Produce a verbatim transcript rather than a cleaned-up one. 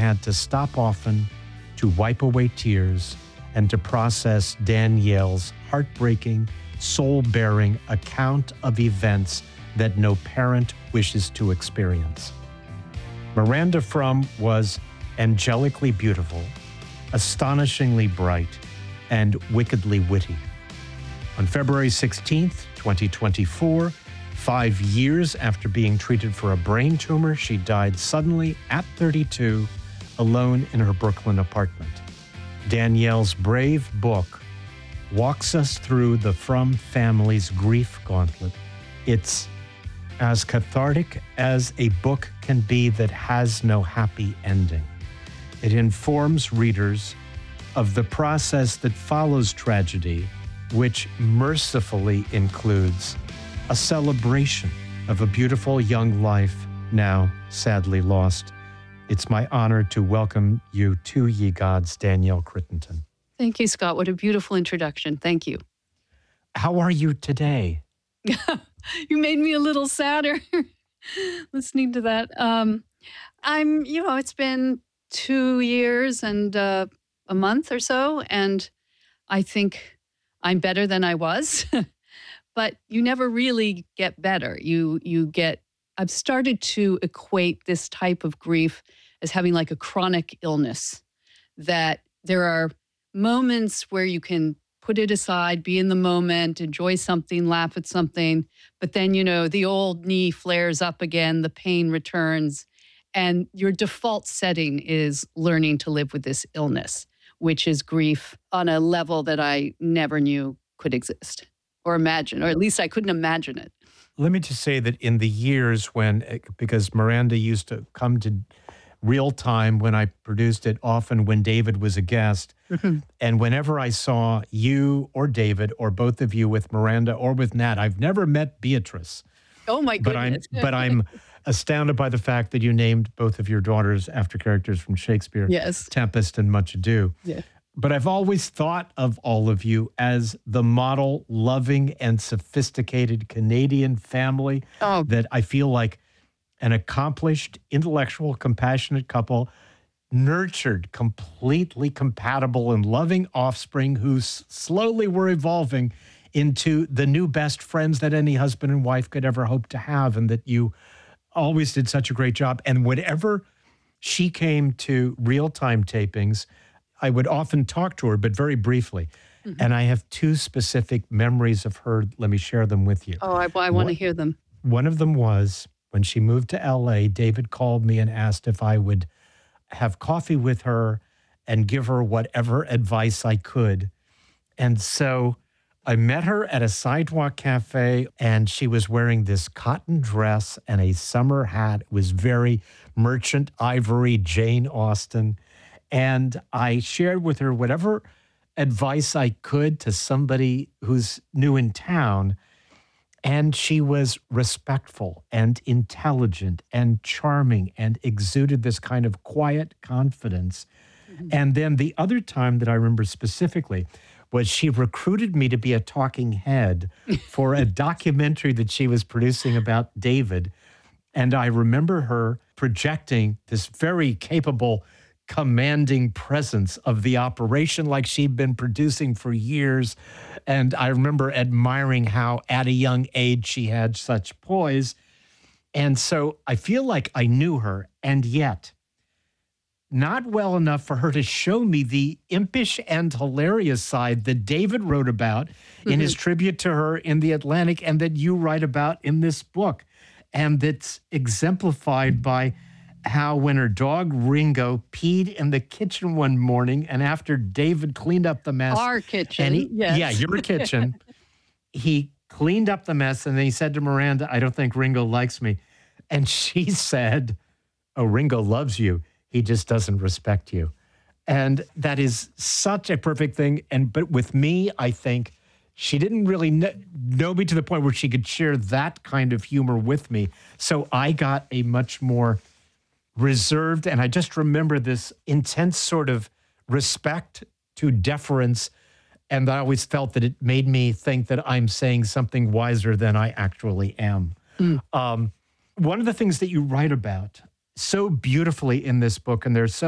had to stop often to wipe away tears and to process Danielle's heartbreaking, soul-bearing account of events that no parent wishes to experience. Miranda Frum was angelically beautiful, astonishingly bright, and wickedly witty. On February sixteenth, twenty twenty-four, five years after being treated for a brain tumor, she died suddenly at thirty-two, alone in her Brooklyn apartment. Danielle's brave book walks us through the Frum family's grief gauntlet. It's as cathartic as a book can be that has no happy ending. It informs readers of the process that follows tragedy, which mercifully includes a celebration of a beautiful young life now sadly lost. It's my honor to welcome you to Ye Gods, Danielle Crittenden. Thank you, Scott. What a beautiful introduction. Thank you. How are you today? You made me a little sadder listening to that. Um, I'm, you know, it's been two years and uh, a month or so, and I think I'm better than I was. But you never really get better. You you get, I've started to equate this type of grief as having like a chronic illness, that there are moments where you can put it aside, be in the moment, enjoy something, laugh at something. But then, you know, the old knee flares up again, the pain returns, and your default setting is learning to live with this illness, which is grief on a level that I never knew could exist or imagine, or at least I couldn't imagine it. Let me just say that in the years when, because Miranda used to come to Real Time when I produced it, often when David was a guest. Mm-hmm. And whenever I saw you or David or both of you with Miranda or with Nat, I've never met Beatrice. Oh my goodness. But I'm, but I'm astounded by the fact that you named both of your daughters after characters from Shakespeare. Yes. Tempest and Much Ado. Yeah. But I've always thought of all of you as the model, loving and sophisticated Canadian family oh. that I feel like an accomplished, intellectual, compassionate couple, nurtured, completely compatible and loving offspring who s- slowly were evolving into the new best friends that any husband and wife could ever hope to have, and that you always did such a great job. And whenever she came to real-time tapings, I would often talk to her, but very briefly. Mm-hmm. And I have two specific memories of her. Let me share them with you. Oh, I, I want to hear them. One of them was when she moved to L A, David called me and asked if I would have coffee with her and give her whatever advice I could. And so I met her at a sidewalk cafe, and she was wearing this cotton dress and a summer hat. It was very Merchant Ivory, Jane Austen. And I shared with her whatever advice I could to somebody who's new in town. And she was respectful and intelligent and charming and exuded this kind of quiet confidence. Mm-hmm. And then the other time that I remember specifically was she recruited me to be a talking head for a documentary that she was producing about David. And I remember her projecting this very capable, commanding presence of the operation like she'd been producing for years. And I remember admiring how at a young age she had such poise. And so I feel like I knew her, and yet not well enough for her to show me the impish and hilarious side that David wrote about mm-hmm. in his tribute to her in The Atlantic, and that you write about in this book. And that's exemplified by how when her dog Ringo peed in the kitchen one morning, and after David cleaned up the mess. Our kitchen, and he, yes. Yeah, your kitchen. He cleaned up the mess, and then he said to Miranda, I don't think Ringo likes me. And she said, oh, Ringo loves you. He just doesn't respect you. And that is such a perfect thing. And but with me, I think she didn't really kn- know me to the point where she could share that kind of humor with me. So I got a much more reserved, and I just remember this intense sort of respect to deference, and I always felt that it made me think that I'm saying something wiser than I actually am. Mm. Um, one of the things that you write about so beautifully in this book, and there's so